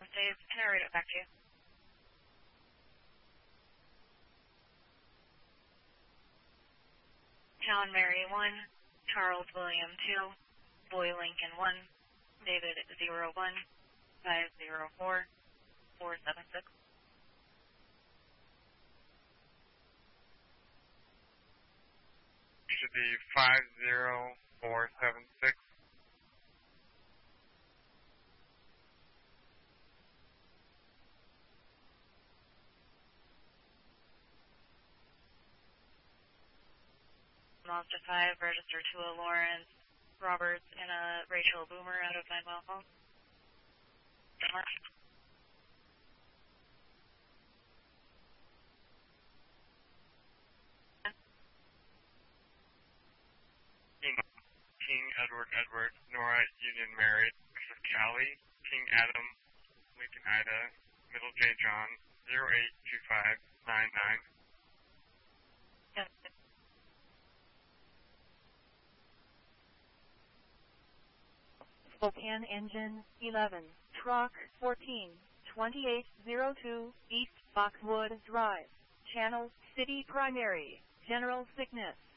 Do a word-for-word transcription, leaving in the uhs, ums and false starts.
Dave. Can I read it back to you? John Mary one, Charles William two, Boy Lincoln one, David zero one, five zero four, four seven six. Should be five zero four seven six. Mazda five, register to a Lawrence Roberts and a Rachel Boomer out of nine mile phone. Denmark. King Edward Edward, Nora Union Mary, Joseph Callie, King Adam, Lincoln Ida, Middle J John, zero eight two five nine nine. Yes. Spokane Engine eleven, Truck fourteen, twenty-eight oh two, East Foxwood Drive, Channel City Primary, General Sickness.